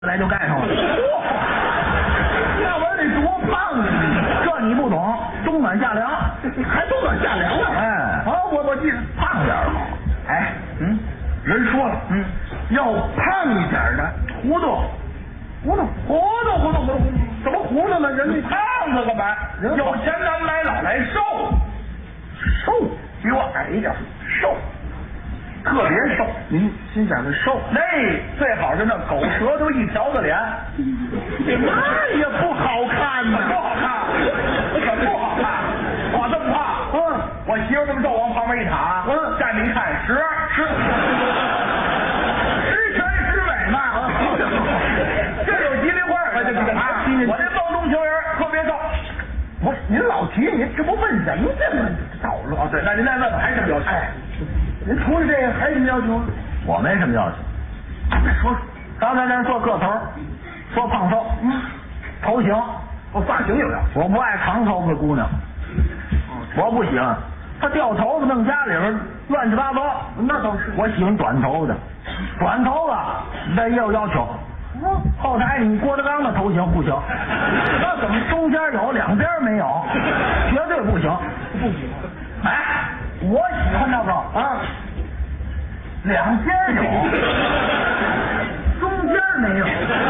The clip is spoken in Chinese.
来就盖上了。 那玩意儿得多胖啊！ 这你不懂，冬暖夏凉， 还冬暖夏凉了。 哎， 啊，我记得胖点好。哎，人说了，要胖一点的糊涂，怎么糊涂呢？人家胖子干嘛？有钱难买老来瘦，比我矮一点，瘦，特别瘦。您心想的瘦， 那最好是那狗舌头一条的脸， 那也不好看呐， 不好看，怎么不好看？我这么胖，我媳妇这么瘦，往旁边一躺，站着一看，十全十美嘛，这有吉利话吗？这我这梦中情人特别瘦。 不是您老提，您这不问人家吗？讨论哦，对，那您再问问还什么要求？ 哎，您除了这个还有什么要求？ 我没什么要求。 再说说， 刚才咱说个头，说胖瘦，头型， 发型有要求。 我不爱长头发姑娘，我不喜欢她掉头发弄家里边乱七八糟。 那倒是， 我喜欢短头发的，短头发那也有要求。后台你郭德纲的头型不行，那怎么中间有两边没有？绝对不行， 不行。 哎，我喜欢那个两边有，中间没有。